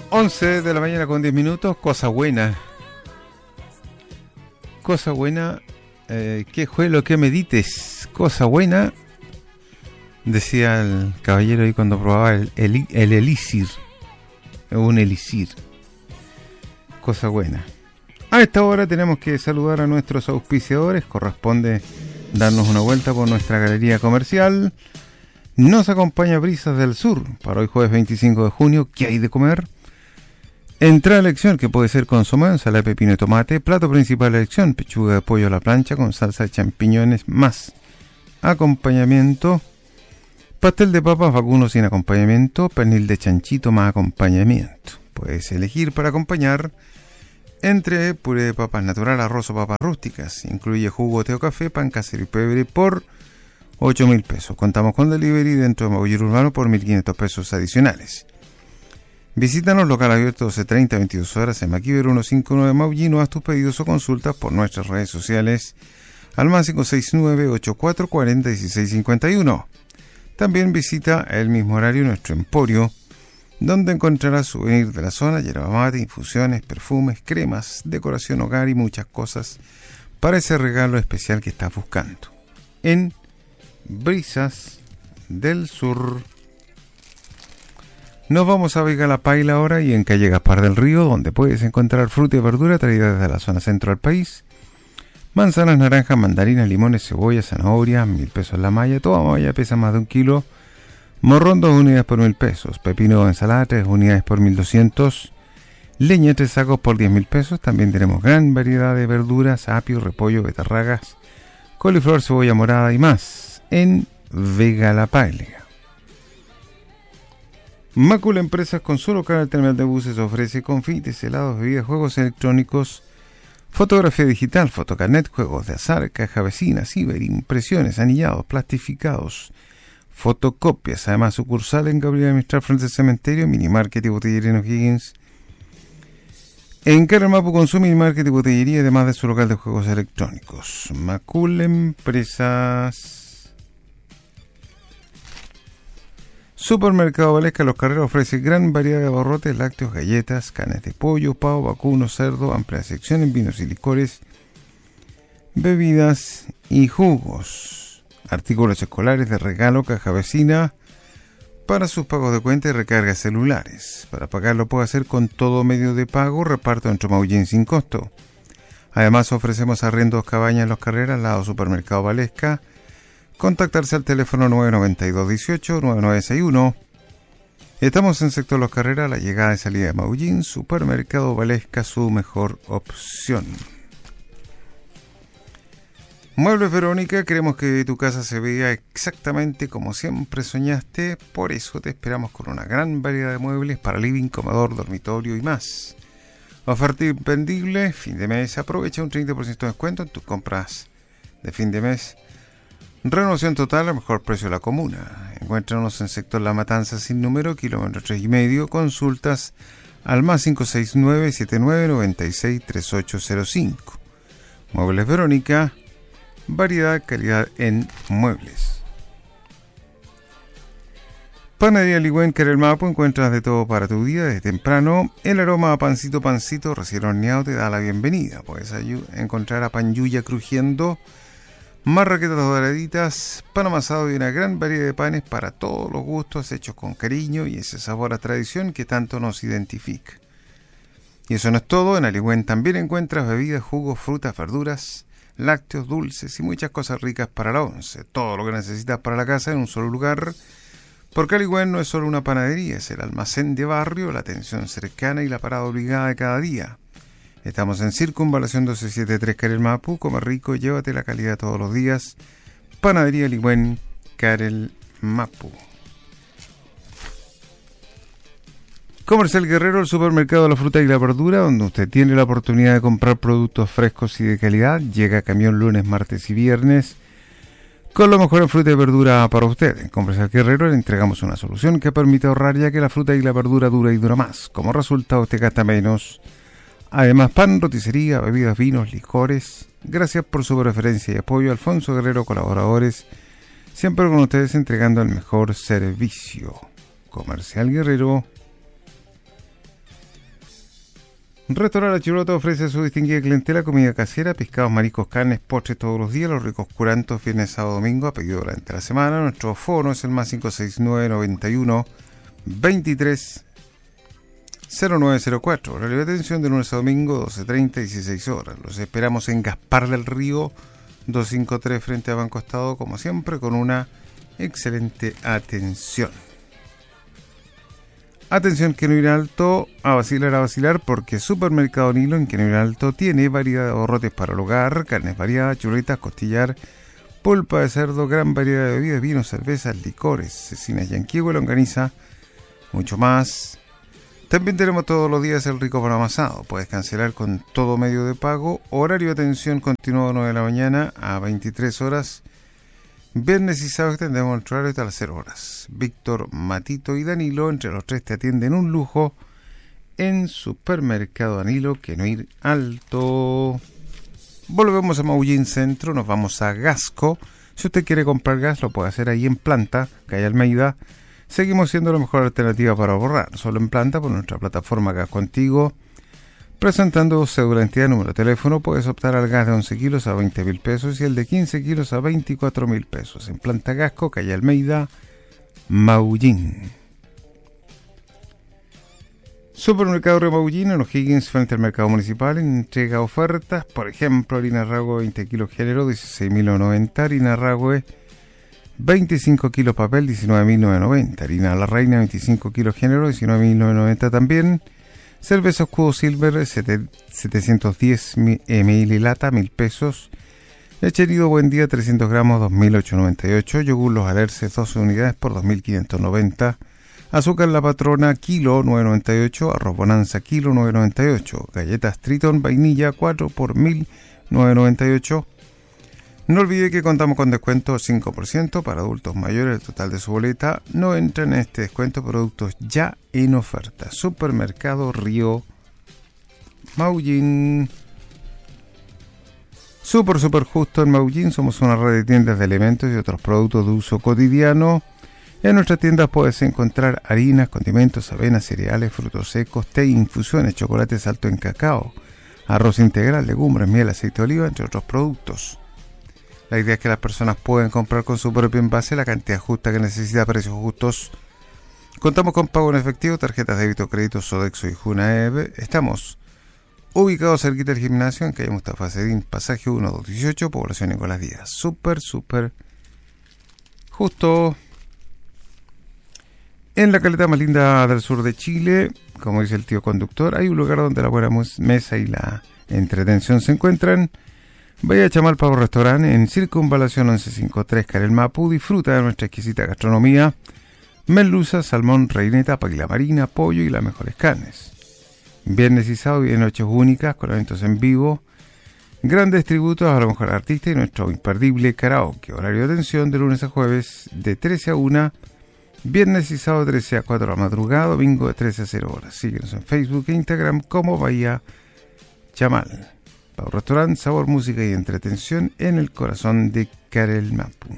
11 de la mañana con 10 minutos, cosa buena. Cosa buena, ¿qué fue lo que medites? Cosa buena, decía el caballero ahí cuando probaba el elixir. Un elixir. Cosa buena. A esta hora tenemos que saludar a nuestros auspiciadores. Corresponde darnos una vuelta por nuestra galería comercial. Nos acompaña Brisas del Sur para hoy jueves 25 de junio. ¿Qué hay de comer? Entrada a elección, que puede ser consomé, ensalada de pepino y tomate. Plato principal de elección, pechuga de pollo a la plancha con salsa de champiñones más acompañamiento. Pastel de papas vacuno sin acompañamiento. Pernil de chanchito más acompañamiento. Puedes elegir para acompañar entre puré de papas natural, arroz o papas rústicas. Incluye jugo, té o café, pan casero y pebre por 8.000 pesos. Contamos con delivery dentro de Maguire Urbano por 1.500 pesos adicionales. Visítanos, local abierto 12:30 a 22 horas en Maquiver 159 Maullín, o haz tus pedidos o consultas por nuestras redes sociales al más 569-8440-1651. También visita el mismo horario nuestro emporio, donde encontrarás souvenirs de la zona, yerba mate, infusiones, perfumes, cremas, decoración hogar y muchas cosas para ese regalo especial que estás buscando. En Brisas del Sur. Nos vamos a Vega La Paila ahora y en calle Gaspar del Río, donde puedes encontrar fruta y verdura traída desde la zona centro del país. Manzanas, naranjas, mandarinas, limones, cebollas, zanahorias, 1.000 pesos la malla. Toda malla pesa más de 1 kilo. Morrón 2 unidades por 1.000 pesos. Pepino de ensalada 3 unidades por 1.200. Leña 3 sacos por 10.000 pesos. También tenemos gran variedad de verduras, apio, repollo, betarragas, coliflor, cebolla morada y más en Vega La Paila. Macula Empresas, con su local al terminal de buses, ofrece confites, helados, bebidas, juegos electrónicos, fotografía digital, fotocarnet, juegos de azar, caja vecina, ciber, impresiones, anillados, plastificados, fotocopias. Además, sucursal en Gabriel Mistral frente al cementerio, minimarket y botillería en O'Higgins. En Carrer Mapu con su minimarket y botillería, además de su local de juegos electrónicos. Macula Empresas. Supermercado Valesca Los Carreros ofrece gran variedad de abarrotes, lácteos, galletas, carnes de pollo, pavo, vacuno, cerdo, amplia sección en vinos y licores, bebidas y jugos, artículos escolares de regalo, caja vecina para sus pagos de cuenta y recargas celulares. Para pagarlo puede hacer con todo medio de pago, reparto entre Maullín sin costo. Además ofrecemos arriendos cabañas Los Carreras al lado Supermercado Valesca. Contactarse al teléfono 992-18-9961. Estamos en sector Los Carreras, la llegada y salida de Maullín. Supermercado Valesca, su mejor opción. Muebles Verónica, queremos que tu casa se vea exactamente como siempre soñaste. Por eso te esperamos con una gran variedad de muebles para living, comedor, dormitorio y más. Oferta imperdible, fin de mes. Aprovecha un 30% de descuento en tus compras de fin de mes. Renovación total al mejor precio de la comuna. Encuéntranos en sector La Matanza sin número, kilómetro 3,5. Consultas al más 569-7996-3805. Muebles Verónica, variedad, calidad en muebles. Panadería Ligüen, Carrer Mapu, encuentras de todo para tu día desde temprano. El aroma a pancito recién horneado te da la bienvenida. Puedes encontrar a pan yuya crujiendo, marraquetas doraditas, pan amasado y una gran variedad de panes para todos los gustos, hechos con cariño y ese sabor a tradición que tanto nos identifica. Y eso no es todo. En Aligüen también encuentras bebidas, jugos, frutas, verduras, lácteos, dulces y muchas cosas ricas para la once. Todo lo que necesitas para la casa en un solo lugar, porque Aligüen no es solo una panadería, es el almacén de barrio, la atención cercana y la parada obligada de cada día. Estamos en Circunvalación 1273 Carrer Mapu. Come rico, llévate la calidad todos los días. Panadería Ligüen, Carrer Mapu. Comercial Guerrero, el supermercado de la fruta y la verdura, donde usted tiene la oportunidad de comprar productos frescos y de calidad. Llega camión lunes, martes y viernes con lo mejor en fruta y verdura para usted. En Comercial Guerrero le entregamos una solución que permite ahorrar, ya que la fruta y la verdura dura y dura más. Como resultado, usted gasta menos. Además, pan, roticería, bebidas, vinos, licores. Gracias por su preferencia y apoyo. Alfonso Guerrero, colaboradores, siempre con ustedes entregando el mejor servicio. Comercial Guerrero. Restaurante La Chirota ofrece a su distinguida clientela comida casera, pescados, mariscos, carnes, postres todos los días, los ricos curantos viernes, sábado, domingo, a pedido durante la semana. Nuestro fono es el más 569 91 23 0904. Horario de atención de lunes a domingo, 12:30 y 16 horas. Los esperamos en Gaspar del Río, 253 frente a Banco Estado, como siempre, con una excelente atención. Atención, que no ir alto, a vacilar, porque Supermercado Nilo en que no ir alto tiene variedad de abarrotes para el hogar, carnes variadas, chuletas, costillar, pulpa de cerdo, gran variedad de bebidas, vinos, cervezas, licores, cecinas yanquihue, longaniza, mucho más. También tenemos todos los días el rico pan amasado. Puedes cancelar con todo medio de pago. Horario de atención continuado 9 de la mañana a 23 horas. Viernes y sábado extendemos el horario hasta las 0 horas. Víctor, Matito y Danilo, entre los tres te atienden un lujo en Supermercado Danilo, que no ir alto. Volvemos a Maullín Centro, nos vamos a Gasco. Si usted quiere comprar gas, lo puede hacer ahí en planta, calle Almeida. Seguimos siendo la mejor alternativa para ahorrar, solo en planta por nuestra plataforma Gas Contigo. Presentando cédula de identidad, número de teléfono, puedes optar al gas de 11 kilos a 20.000 pesos y el de 15 kilos a 24.000 pesos. En planta Gasco, calle Almeida, Maullín. Supermercado Río Maullín en O'Higgins frente al mercado municipal entrega ofertas, por ejemplo, harina Ragüe 20 kilos género 16.990, harina Ragüe 25 kilos papel 19.990, harina La Reina 25 kilos género 19.990 también. Cerveza Escudo Silver 710 ml lata 1.000 pesos. Leche Nido Buen Día 300 gramos 2.898. Yogur Los Alerces 12 unidades por 2.590. Azúcar La Patrona kilo 9.98. Arroz Bonanza kilo 9.98. Galletas Triton vainilla 4 por 1.998. No olvide que contamos con descuento 5% para adultos mayores. El total de su boleta no entra en este descuento productos ya en oferta. Supermercado Río Maullín. Super justo en Maullín. Somos una red de tiendas de alimentos y otros productos de uso cotidiano. En nuestras tiendas puedes encontrar harinas, condimentos, avenas, cereales, frutos secos, té, infusiones, chocolates alto en cacao, arroz integral, legumbres, miel, aceite de oliva, entre otros productos. La idea es que las personas puedan comprar con su propio envase la cantidad justa que necesita a precios justos. Contamos con pago en efectivo, tarjetas de débito, crédito, Sodexo y Junaev. Estamos ubicados cerquita del gimnasio en calle Mustafa Sedín, pasaje 1218, población Nicolás Díaz. Súper justo. En la caleta más linda del sur de Chile, como dice el tío conductor, hay un lugar donde la buena mesa y la entretención se encuentran. Vaya a Chamal Pavo Restaurante en Circunvalación 1153 Carel Mapu. Disfruta de nuestra exquisita gastronomía, merluza, salmón, reineta, paquila marina, pollo y las mejores carnes. Viernes y sábado y de noches únicas con eventos en vivo, grandes tributos a la mejor artista y nuestro imperdible karaoke. Horario de atención de lunes a jueves de 13 a 1, viernes y sábado 13 a 4 de la madrugada, domingo de 13 a 0 horas. Síguenos en Facebook e Instagram como Bahía Chamal. Pavo Restaurante, sabor, música y entretención en el corazón de Carel Mapu.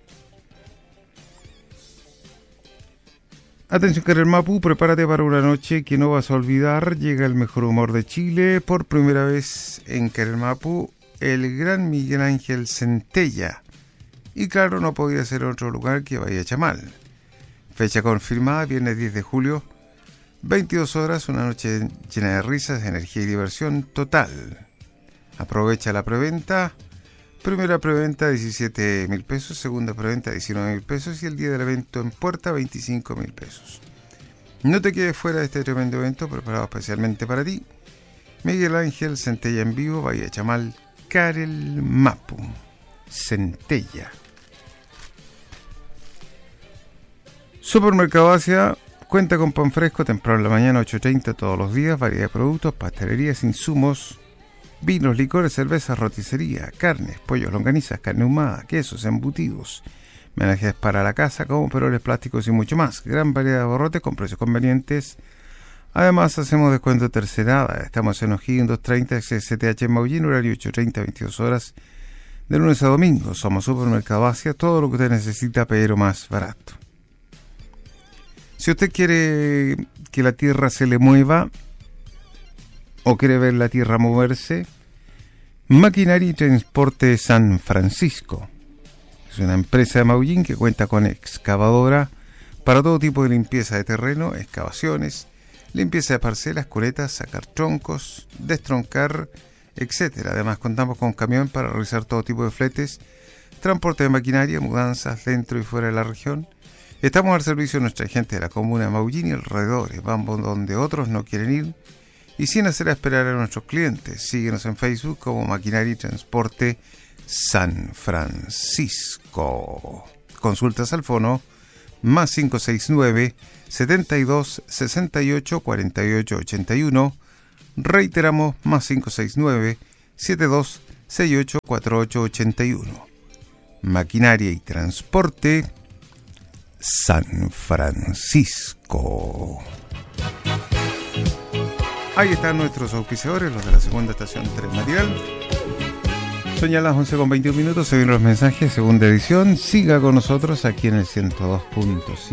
Atención Carel Mapu, prepárate para una noche que no vas a olvidar. Llega el mejor humor de Chile. Por primera vez en Carel Mapu, el gran Miguel Ángel Centella. Y claro, no podía ser otro lugar que Bahía Chamal. Fecha confirmada, viernes 10 de julio, 22 horas, una noche llena de risas, energía y diversión total. Aprovecha la preventa. Primera preventa 17.000 pesos, segunda preventa 19.000 pesos y el día del evento en puerta 25.000 pesos. No te quedes fuera de este tremendo evento preparado especialmente para ti. Miguel Ángel Centella en vivo, Bahía Chamal, Carel Mapu. Centella. Supermercado Asia cuenta con pan fresco temprano en la mañana 8:30 todos los días, variedad de productos, pastelerías, insumos, vinos, licores, cervezas, roticería, carnes, pollos, longanizas, carne ahumada, quesos, embutidos, menajes para la casa, como peroles plásticos y mucho más. Gran variedad de abarrotes con precios convenientes. Además, hacemos descuento de tercerada. Estamos en O'Higgins 230 CCTH en Maullín, horario 8:30 22 horas, de lunes a domingo. Somos Supermercado Asia, todo lo que usted necesita, pero más barato. Si usted quiere que la tierra se le mueva, o quiere ver la tierra moverse, Maquinaria y Transporte San Francisco. Es una empresa de Maullín que cuenta con excavadora para todo tipo de limpieza de terreno, excavaciones, limpieza de parcelas, cunetas, sacar troncos, destroncar, etc. Además contamos con camión para realizar todo tipo de fletes, transporte de maquinaria, mudanzas dentro y fuera de la región. Estamos al servicio de nuestra gente de la comuna de Maullín y alrededores. Vamos donde otros no quieren ir y sin hacer esperar a nuestros clientes. Síguenos en Facebook como Maquinaria y Transporte San Francisco. Consultas al fono más 569 72 68 48 81. Reiteramos más 569 72 68 48 81. Maquinaria y Transporte San Francisco. Ahí están nuestros auspiciadores, los de la segunda estación Tren Matinal. Son ya las 11:21. Se vienen los mensajes, segunda edición. Siga con nosotros aquí en el 102.5.